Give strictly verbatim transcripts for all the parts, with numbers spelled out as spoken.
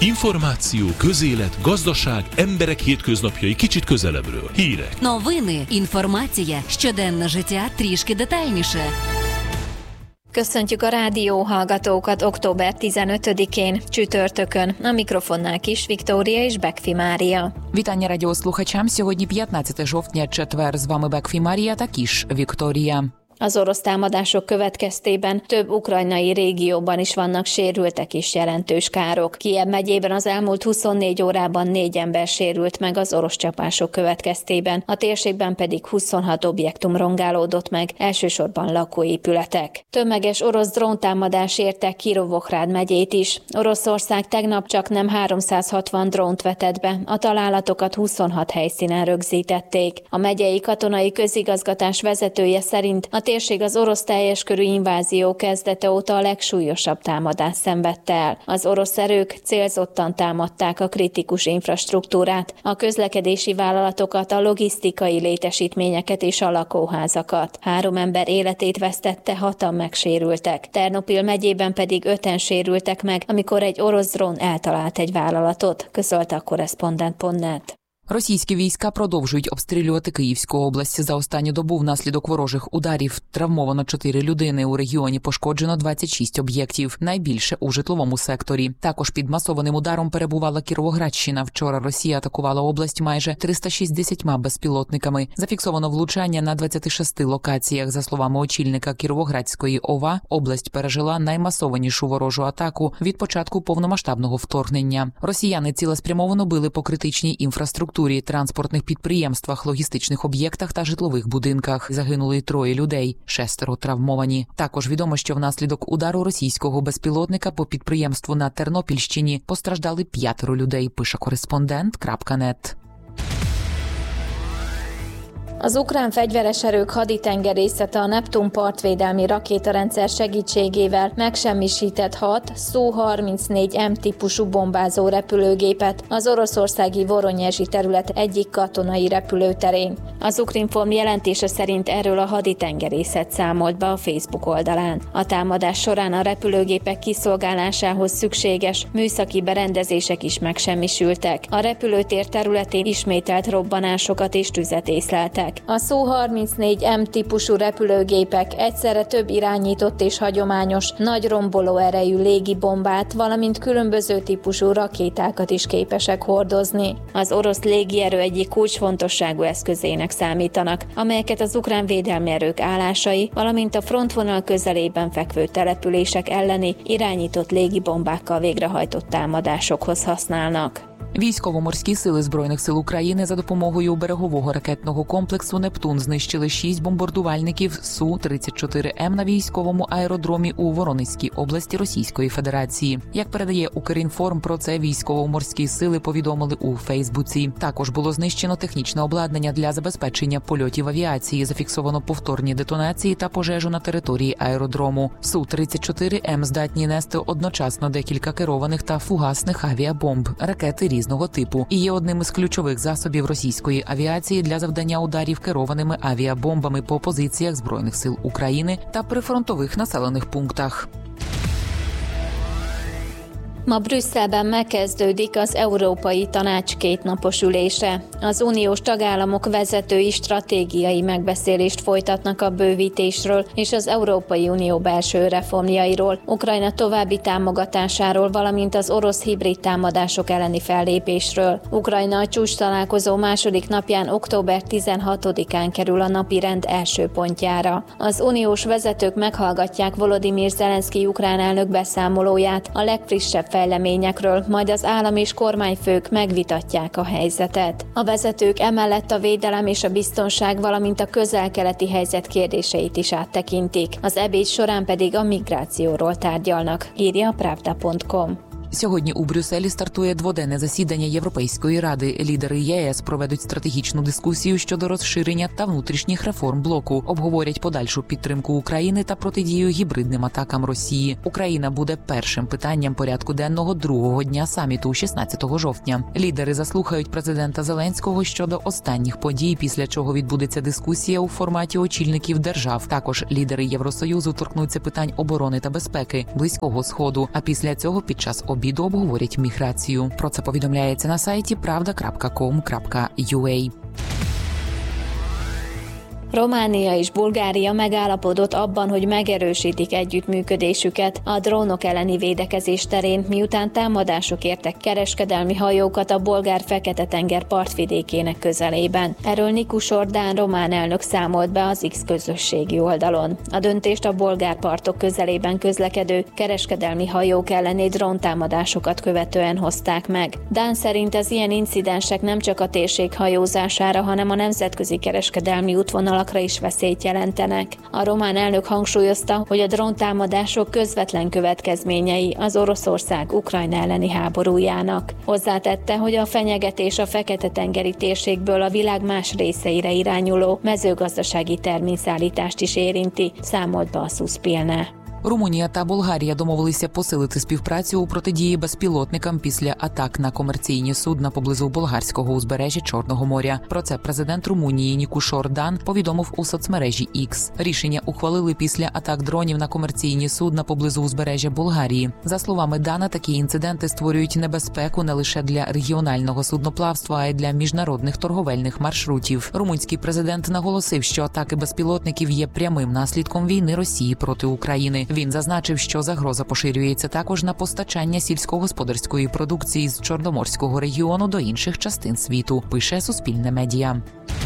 Információ, közélet, gazdaság, emberek hétköznapjai kicsit közelebbről. Hírek. Новини, інформація, щоденне життя трішки детальніше. Köszöntjük a rádió hallgatókat október tizenötödikén, csütörtökön. A mikrofonnál Kis Viktória és Bekfi Mária. Вітання радіослухачам. Сьогодні п'ятнадцяте жовтня, четвер. З вами Бекфі Марія та Кіш Вікторія. Az orosz támadások következtében több ukrajnai régióban is vannak sérültek és jelentős károk. Kijev megyében az elmúlt huszonnégy órában négy ember sérült meg az orosz csapások következtében, a térségben pedig huszonhat objektum rongálódott meg, elsősorban lakóépületek. Tömeges orosz dróntámadás érte Kirovohrad megyét is. Oroszország tegnap csak nem háromszázhatvan drónt vetett be, a találatokat huszonhat helyszínen rögzítették. A megyei katonai közigazgatás vezetője szerint a térség az orosz teljes körű invázió kezdete óta a legsúlyosabb támadást szenvedte el. Az orosz erők célzottan támadták a kritikus infrastruktúrát, a közlekedési vállalatokat, a logisztikai létesítményeket és a lakóházakat. Három ember életét vesztette, hatan megsérültek. Ternopil megyében pedig öten sérültek meg, amikor egy orosz drón eltalált egy vállalatot, közölte a korrespondent pont net. Російські війська продовжують обстрілювати Київську область. За останню добу внаслідок ворожих ударів травмовано чотири людини. У регіоні пошкоджено двадцять шість об'єктів, найбільше у житловому секторі. Також під масованим ударом перебувала Кіровоградщина. Вчора Росія атакувала область майже триста шістдесятьма безпілотниками. Зафіксовано влучання на двадцяти шести локаціях. За словами очільника Кіровоградської ОВА, область пережила наймасованішу ворожу атаку від початку повномасштабного вторгнення. Росіяни цілеспрямовано били по критичній інфраструктурі, транспортних підприємствах, логістичних об'єктах та житлових будинках. Загинули троє людей, шестеро травмовані. Також відомо, що внаслідок удару російського безпілотника по підприємству на Тернопільщині постраждали п'ятеро людей, пише кореспондент крапка нет. Az ukrán fegyveres erők haditengerészete a Neptun partvédelmi rakétarendszer segítségével megsemmisített hat Szú harmincnégy M típusú bombázó repülőgépet az oroszországi Voronyezsi terület egyik katonai repülőterén. Az Ukrinform jelentése szerint erről a haditengerészet számolt be a Facebook oldalán. A támadás során a repülőgépek kiszolgálásához szükséges műszaki berendezések is megsemmisültek. A repülőtér területén ismételt robbanásokat és tüzet észleltek. A Szú harmincnégy M típusú repülőgépek egyszerre több irányított és hagyományos, nagy romboló erejű légibombát, valamint különböző típusú rakétákat is képesek hordozni. Az orosz légierő egyik kulcsfontosságú eszközének számítanak, amelyeket az ukrán védelmi erők állásai, valamint a frontvonal közelében fekvő települések elleni irányított légibombákkal végrehajtott támadásokhoz használnak. Військово-морські сили Збройних сил України за допомогою берегового ракетного комплексу «Нептун» знищили шість бомбардувальників Су тридцять чотири М на військовому аеродромі у Воронезькій області Російської Федерації. Як передає Укрінформ, про це військово-морські сили повідомили у Фейсбуці. Також було знищено технічне обладнання для забезпечення польотів авіації, зафіксовано повторні детонації та пожежу на території аеродрому. Су тридцять чотири М здатні нести одночасно декілька керованих та фугасних авіабомб, ракети різних типу і є одним із ключових засобів російської авіації для завдання ударів керованими авіабомбами по позиціях Збройних сил України та прифронтових населених пунктах. Ma Brüsszelben megkezdődik az Európai Tanács kétnapos ülése. Az uniós tagállamok vezetői stratégiai megbeszélést folytatnak a bővítésről és az Európai Unió belső reformjairól, Ukrajna további támogatásáról, valamint az orosz hibrid támadások elleni fellépésről. Ukrajna a csúcstalálkozó második napján, október tizenhatodikán kerül a napirend első pontjára. Az uniós vezetők meghallgatják Volodymyr Zelenszky ukrán elnök beszámolóját a legfrissebb fejleményekről, majd az állam és kormányfők megvitatják a helyzetet. A vezetők emellett a védelem és a biztonság, valamint a közel-keleti helyzet kérdéseit is áttekintik. Az ebéd során pedig a migrációról tárgyalnak, írja pravda pont com. Сьогодні у Брюсселі стартує дводенне засідання Європейської ради. Лідери ЄС проведуть стратегічну дискусію щодо розширення та внутрішніх реформ блоку, обговорять подальшу підтримку України та протидію гібридним атакам Росії. Україна буде першим питанням порядку денного другого дня саміту шістнадцятого жовтня. Лідери заслухають президента Зеленського щодо останніх подій, після чого відбудеться дискусія у форматі очільників держав. Також лідери Євросоюзу торкнуться питань оборони та безпеки, Близького Сходу, а після цього під час обіду обіду обговорять міграцію. Про це повідомляється на сайті правda крапка ком крапка ю а. Románia és Bulgária megállapodott abban, hogy megerősítik együttműködésüket a drónok elleni védekezés terén, miután támadások értek kereskedelmi hajókat a bolgár Fekete-tenger partvidékének közelében. Erről Nikus Ordán román elnök számolt be az X közösségi oldalon. A döntést a bolgár partok közelében közlekedő kereskedelmi hajók elleni dróntámadásokat követően hozták meg. Dán szerint az ilyen incidensek nem csak a térség hajózására, hanem a nemzetközi kereskedelmi útvonalak is veszélyt jelentenek. A román elnök hangsúlyozta, hogy a dróntámadások közvetlen következményei az Oroszország Ukrajna elleni háborújának. Hozzátette, hogy a fenyegetés a Fekete-tengeri térségből a világ más részeire irányuló mezőgazdasági terményszállítást is érinti, számolt be a Suspilne. Румунія та Болгарія домовилися посилити співпрацю у протидії безпілотникам після атак на комерційні судна поблизу болгарського узбережжя Чорного моря. Про це президент Румунії Нікуш Ордан повідомив у соцмережі X. Рішення ухвалили після атак дронів на комерційні судна поблизу узбережжя Болгарії. За словами Дана, такі інциденти створюють небезпеку не лише для регіонального судноплавства, а й для міжнародних торговельних маршрутів. Румунський президент наголосив, що атаки безпілотників є прямим наслідком війни Росії проти України. Він зазначив, що загроза поширюється також на постачання сільськогосподарської продукції з Чорноморського регіону до інших частин світу, пише Суспільне медіа.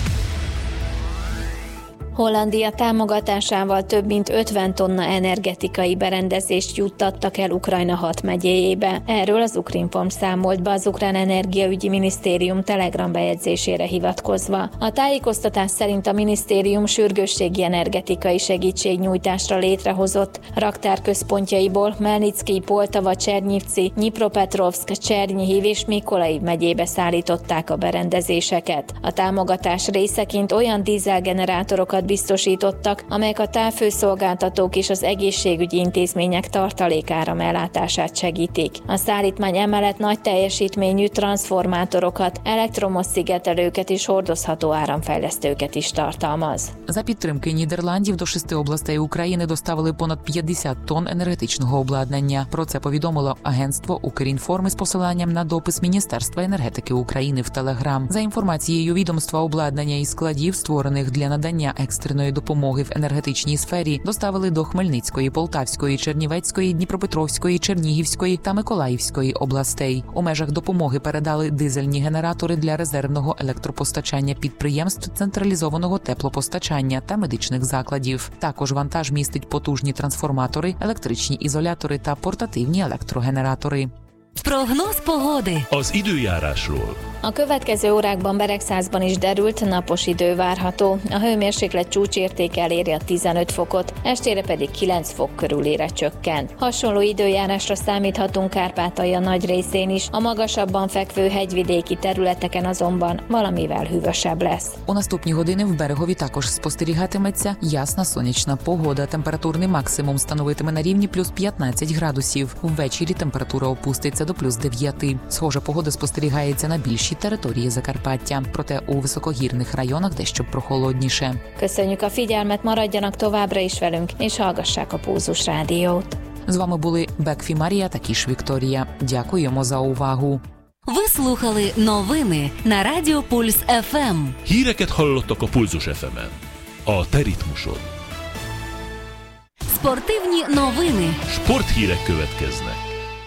Hollandia támogatásával több mint ötven tonna energetikai berendezést juttattak el Ukrajna hat megyéjébe. Erről az Ukrinform számolt be az Ukrán Energiaügyi Minisztérium Telegram bejegyzésére hivatkozva. A tájékoztatás szerint a minisztérium sürgősségi energetikai segítségnyújtásra létrehozott raktárközpontjaiból Melnicki, Poltava, Csernyivci, Dnipropetrovsk, Csernyhiv és Mikolaiv megyébe szállították a berendezéseket. A támogatás részeként olyan dízelgenerátorokat biztosítottak, amelyek a távfőszolgáltatók és az egészségügyi intézmények tartalékáram ellátását segítik. A szállítmány emellett nagy teljesítményű transformátorokat, elektromos szigetelőket és hordozható áramfejlesztőket is tartalmaz. За підтримки Нідерландів до шести областей України доставили понад п'ятдесят тонн енергетичного обладнання. Про це повідомило агентство Укрінформ із посиланням на допис Міністерства енергетики України в Телеграм. За інформацією відомства, обладнання і складів, створених для надання екстреної допомоги в енергетичній сфері, доставили до Хмельницької, Полтавської, Чернівецької, Дніпропетровської, Чернігівської та Миколаївської областей. У межах допомоги передали дизельні генератори для резервного електропостачання підприємств централізованого теплопостачання та медичних закладів. Також вантаж містить потужні трансформатори, електричні ізолятори та портативні електрогенератори. Прогноz pogody. Az időjárásról. A következő órákban Beregszázban is derült, napos idő várható. A hőmérséklet csúcsértéke eléri a tizenöt fokot, estére pedig kilenc fok körülére csökken. Hasonló időjárásra számíthatunk Kárpátalja nagy részén is, a magasabban fekvő hegyvidéki területeken azonban valamivel hűvösebb lesz. У наступні години в Берегові також спостерігатиметься ясна сонячна погода. Температурний максимум становитиме на рівні плюс п'ятнадцять градусів. Ввечері температура опуститься до плюс дев'ять. Схожа погода спостерігається на більшій території Закарпаття. Проте у високогірних районах дещо прохолодніше. Köszönjük a figyelmet, maradjanak továbbra is velünk, és hallgassák a Pulzus Rádiót. З вами були Бекфі Марія та Кіш Вікторія. Дякуємо за увагу. Ви слухали новини на Радіо Пульс еф ем. Híreket hallottak a Pulzus еф ем-en. A te ritmusod. Спортивні новини. Sporthírek következnek.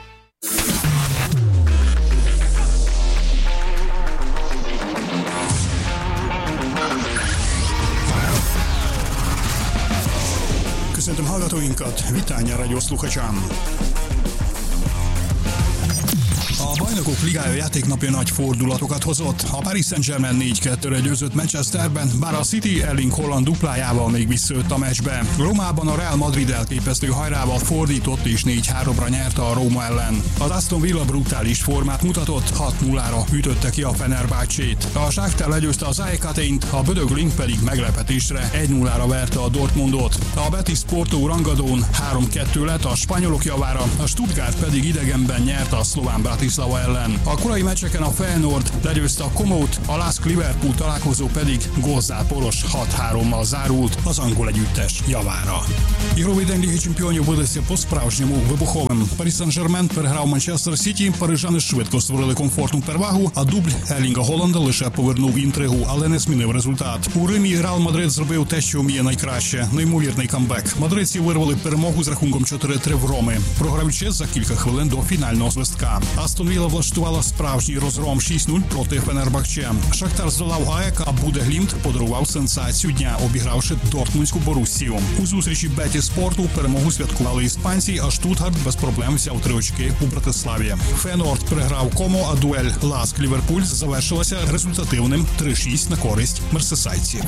Köszöntöm hallgatóinkat, Vitányi Rádió Sluchacsám! A Bajnokok Ligája játéknapja nagy fordulatokat hozott. A Paris Saint-Germain négy kettőre győzött Manchesterben, bár a City Erling Haaland duplájával még visszajött a meccsbe. Rómában a Real Madrid elképesztő hajrával fordított és négy háromra nyerte a Róma ellen. Az Aston Villa brutális formát mutatott, hat nullára ütötte ki a Fenerbahcsét. A Shakhtar legyőzte az á é Atént, a Bödöglink pedig meglepetésre egy nullára verte a Dortmundot. A Betis Porto rangadón három kettő lett a spanyolok javára, a Stuttgart pedig idegenben nyerte a szlován Bratislava ellen. ellen. A korai meccseken a Feyenoord legyőzte a Comót, a Lask Liverpool találkozó pedig gólzáporos hat hárommal zárult az angol együttes javára. Ігровий день Ліги Чемпіонів видався по-справжньому вибуховим. Парі Сен-Жермен переграв Манчестер Сіті, парижани швидко створили комфортну перевагу, а дубль Ерлінга Голланда лише повернув інтригу, але не змінив результат. У Римі Реал Мадрид зробив те, що вміє найкраще – неймовірний камбек. Мадридці вирвали перемогу з рахунком чотири три в Роми, програючи за кілька хвилин до фінального свистка. Астон Вілла влаштувала справжній розгром шість нуль проти Фенербахче. Шахтар здолав АЕК, а Будеглімт подарував сенсацію дня, обігравши Дортмундську Боруссію. У зустрічі Беті Спорту перемогу святкували іспанці, а Штутгарт без проблем взяв три очки у Братиславі. Фейнорд переграв Комо, а дуель Ласк-Ліверпуль завершилася результативним три шість на користь мерсесайдців.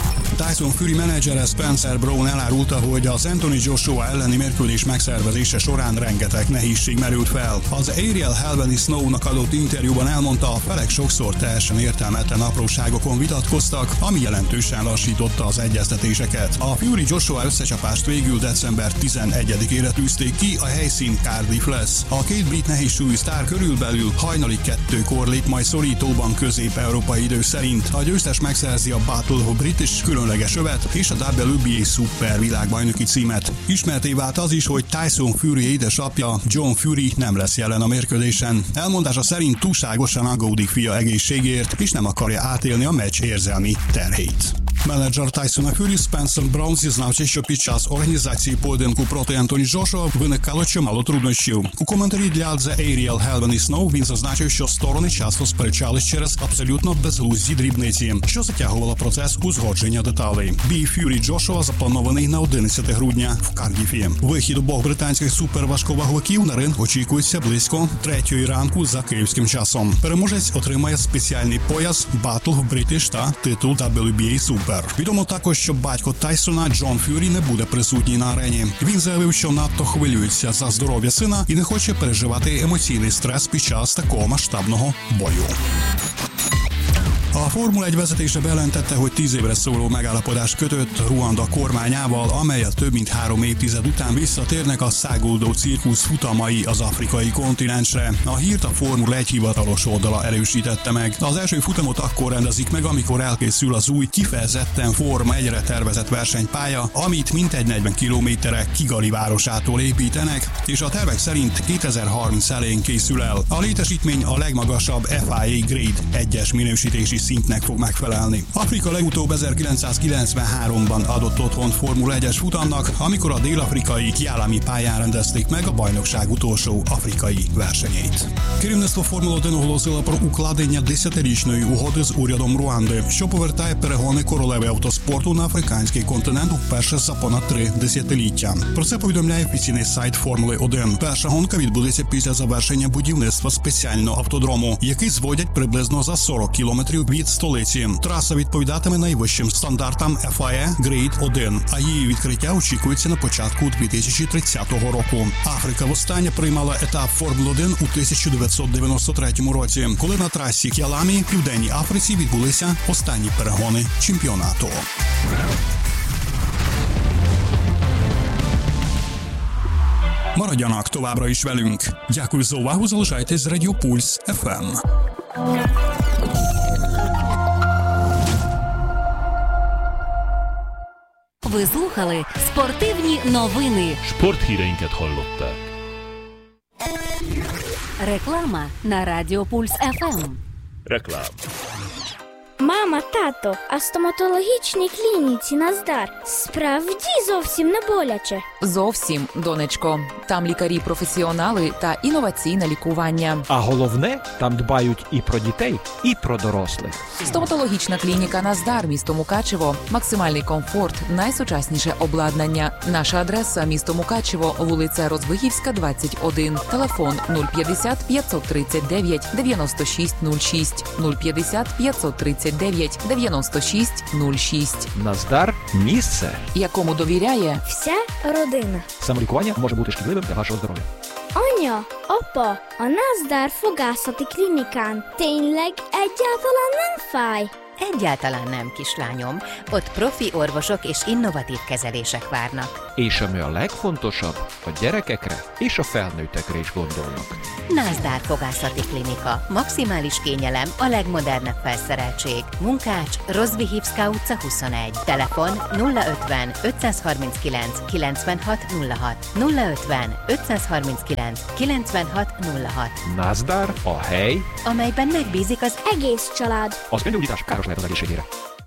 Tyson Fury menedzsere Spencer Brown elárulta, hogy az Anthony Joshua elleni mérkőzés megszervezése során rengeteg nehézség merült fel. Az Ariel Helveni Snow-nak adott interjúban elmondta, a felek sokszor teljesen értelmetlen apróságokon vitatkoztak, ami jelentősen lassította az egyeztetéseket. A Fury-Joshua összecsapást végül december tizenegyedikére tűzték ki, a helyszín Cardiff lesz. A két brit nehézsúlyú sztár körülbelül hajnali kettőkor lép majd szorítóban közép-európai idő szerint. A győztes megszerzi a Battle of British különleges övet és a dupla vé bé á Super világbajnoki címet. Ismerté vált az is, hogy Tyson Fury édesapja John Fury nem lesz jelen a mérkőzésen. Elmondása szerint túlságosan aggódik fia egészségért, és nem akarja átélni a meccs érzelmi terhét. Menedżer Tysona Fury Spencer Brown зізнався, що під час організації поєдинку проти Ентоні Джошуа виникало чимало труднощів. У коментарі для The Ariel Helveni Snow він зазначив, що сторони часто сперечались через абсолютно безглузді дрібниці, що затягувало процес узгодження деталей. Бій Фюрі Джошуа запланований на одинадцяте грудня в Кардіфі. Вихід обох британських суперважковаговиків на ринг очікується близько третьої ранку за київським часом. Переможець отримає спеціальний пояс Battle of British та титул дабл ю бі ей Super. Відомо також, що батько Тайсона Джон Фюрі не буде присутній на арені. Він заявив, що надто хвилюється за здоров'я сина і не хоче переживати емоційний стрес під час такого масштабного bою. A Formula egy vezetése bejelentette, hogy tíz évre szóló megállapodást kötött Ruanda kormányával, amelyet több mint három évtized után visszatérnek a száguldó cirkusz futamai az afrikai kontinensre. A hírt a Formula egy hivatalos oldala erősítette meg. Az első futamot akkor rendezik meg, amikor elkészül az új, kifejezetten Forma egyre tervezett versenypálya, amit mintegy negyven kilométerre Kigali városától építenek, és a tervek szerint kétezer-harminc elején készül el. A létesítmény a legmagasabb ef i á Grade egyes minősítési szintnek fog megfelelni. Afrika legutóbb ezerkilencszázkilencvenháromban adott otthont Formula egyes futamnak, amikor a dél-afrikai Kialami pályán rendezték meg a bajnokság utolsó afrikai versenyét. Керівництво Формули один оголосило про укладення десятирічної угоди з урядом Руанди, що повертає перегони королеви автоспорту на африканський континент вперше за понад три десятиліття. Про це повідомляє офіційний сайт Формули один. Перша гонка відбудеться після завершення будівництва спеціального автодрому, який зводять приблизно за сорок кілометрів від столиці. Траса відповідатиме найвищим стандартам еф ай ей Grade один, а її відкриття очікується на початку дві тисячі тридцятого року. Африка востаннє приймала етап Формули один у тисяча дев'ятсот дев'яносто третьому році, коли на трасі Кіаламі в Південній Африці відбулися останні перегони чемпіонату. Maradjanak továbbra is velünk. Дякую за увагу, залишайтесь з Радіо Пульс еф ем. Ви слухали спортивні новини. Sporthíreinket hallották. Реклама на Радіо Пульс еф ем. Reklám. Мама, тато, а в стоматологічній клініці Наздар справді зовсім не боляче? Зовсім, донечко. Там лікарі-професіонали та інноваційне лікування. А головне, там дбають і про дітей, і про дорослих. Стоматологічна клініка Наздар, місто Мукачево. Максимальний комфорт, найсучасніше обладнання. Наша адреса – місто Мукачево, вулиця Розвигівська, двадцять один. Телефон нуль п'ятдесят п'ятсот тридцять дев'ять дев'яносто шість нуль шість, нуль п'ятдесят п'ятсот тридцять дев'ять дев'яносто шість нуль шість. Наздар – місце, якому довіряє Вся родина. самолікування може бути шкідливим для вашого здоров'я. Anya, apa, a Nazдар fogászati klinikán tényleg egyáltalán nem fáj? egyáltalán nem, kislányom. Ott profi orvosok és innovatív kezelések várnak. És ami a legfontosabb, a gyerekekre és a felnőttekre is gondolnak. Násdár Fogászati Klinika. Maximális kényelem, a legmodernebb felszereltség. Munkács, Rozsvihivszka utca huszonegy. Telefon nulla ötven ötszázharminckilenc kilencvenhat nulla hat. nulla ötven ötszázharminckilenc kilencvenhat nulla hat. Násdár, a hely, amelyben megbízik az Egész család. az öngyógyítás káros lehet az egészségére.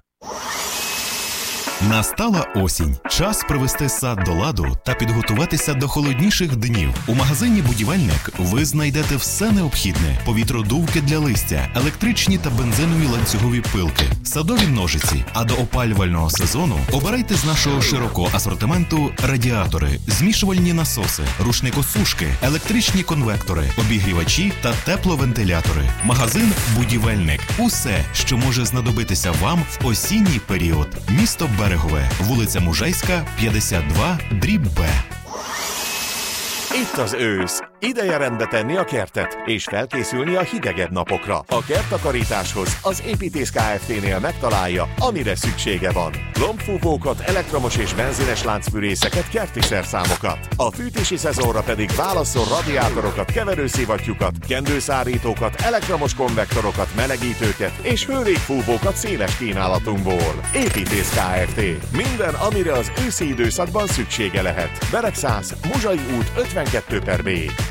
Настала осінь. Час привести сад до ладу та підготуватися до холодніших днів. У магазині «Будівельник» ви знайдете все необхідне: повітродувки для листя, електричні та бензинові ланцюгові пилки, садові ножиці. А до опалювального сезону обирайте з нашого широкого асортименту радіатори, змішувальні насоси, рушникосушки, електричні конвектори, обігрівачі та тепловентилятори. Магазин «Будівельник» – усе, що може знадобитися вам в осінній період. Місто Берегове, вулиця Мужайська, п'ятдесят два, дріб Б. Itt az ősz. Ideje rendbe tenni a kertet, és felkészülni a hidegebb napokra. A kerttakarításhoz az Építész Kft-nél megtalálja, amire szüksége van. Lombfúvókat, elektromos és benzines láncfűrészeket, kerti szerszámokat. A fűtési szezonra pedig válasszon radiátorokat, keverőszivattyúkat, kendőszárítókat, elektromos konvektorokat, melegítőket és hőlékfúvókat széles kínálatunkból. Építész Kft. Minden, amire az őszi időszakban szüksége lehet. Beregszász, Muzsai út ötvenkettő per B.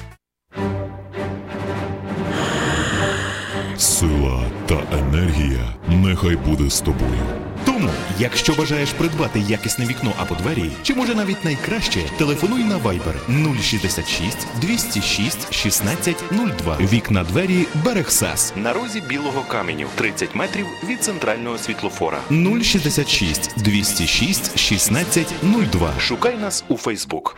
Сила та енергія нехай буде з тобою. Тому, якщо бажаєш придбати якісне вікно або двері, чи може навіть найкраще, телефонуй на Viber нуль шістдесят шість двісті шість шістнадцять нуль два. Вікна двері Берегсас. На розі Білого Каменю, тридцять метрів від центрального світлофора. нуль шістдесят шість двісті шість шістнадцять нуль два. Шукай нас у Facebook.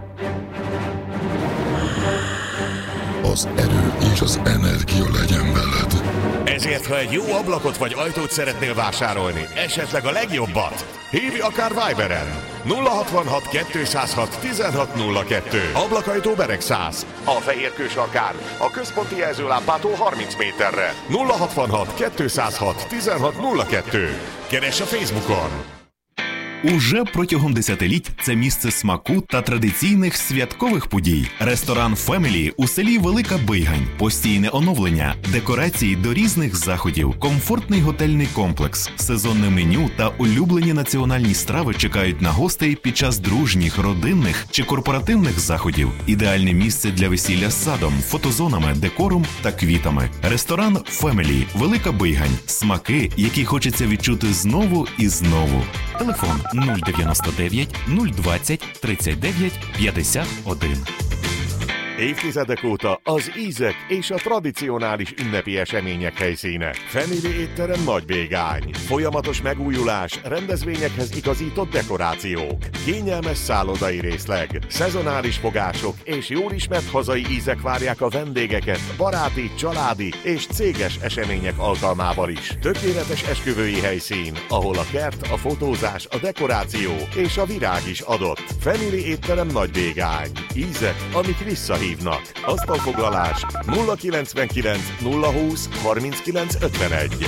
Az erő és az energia legyen veled. Ezért, ha egy jó ablakot vagy ajtót szeretnél vásárolni, esetleg a legjobbat, hívj akár Viberen. nulla hatvanhat kétszázhat tizenhat nulla kettő. Ablakajtó Beregszász. A fehérkős akár a központi jelzőlámpától harminc méterre. nulla hatvanhat kétszázhat tizenhat nulla kettő. Keress a Facebookon. Уже протягом десятиліть це місце смаку та традиційних святкових подій. Ресторан «Фемілі» у селі Велика Бийгань. Постійне оновлення, декорації до різних заходів, комфортний готельний комплекс, сезонне меню та улюблені національні страви чекають на гостей під час дружніх, родинних чи корпоративних заходів. Ідеальне місце для весілля з садом, фотозонами, декором та квітами. Ресторан «Фемілі» Велика Бийгань. Смаки, які хочеться відчути знову і знову. Телефон нуль дев'яносто дев'ять нуль двадцять тридцять дев'ять п'ятдесят один. Évtizedek óta az ízek és a tradicionális ünnepi események helyszíne. Family étterem Nagybégány. Folyamatos megújulás, rendezvényekhez igazított dekorációk, kényelmes szállodai részleg, szezonális fogások és jól ismert hazai ízek várják a vendégeket baráti, családi és céges események alkalmával is. Tökéletes esküvői helyszín, ahol a kert, a fotózás, a dekoráció és a virág is adott. Family étterem Nagybégány. Ízek, amik visszahívnak. Asztalfoglalás nulla kilencvenkilenc nulla húsz harminckilenc ötvenegy.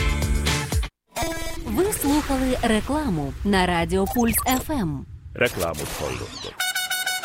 Ви слухали рекламу на Радіо Пульс еф ем. Reklámot hallottak.